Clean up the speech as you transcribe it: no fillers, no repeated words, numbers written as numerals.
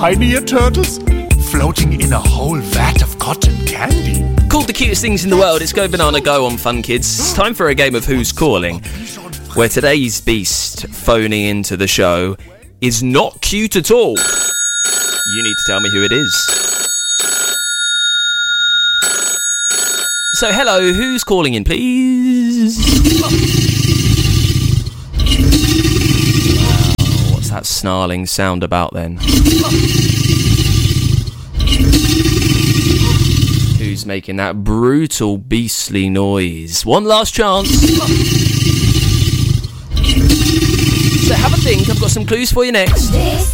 tinier turtles floating in a whole vat of cotton candy. Called the cutest things in the world, it's Go Banana Go on Fun Kids. It's time for a game of Who's Calling, where today's beast phoning into the show is not cute at all. You need to tell me who it is. So, hello, who's calling in, please? Wow, what's that snarling sound about then? Who's making that brutal, beastly noise? One last chance. So have a think, I've got some clues for you next.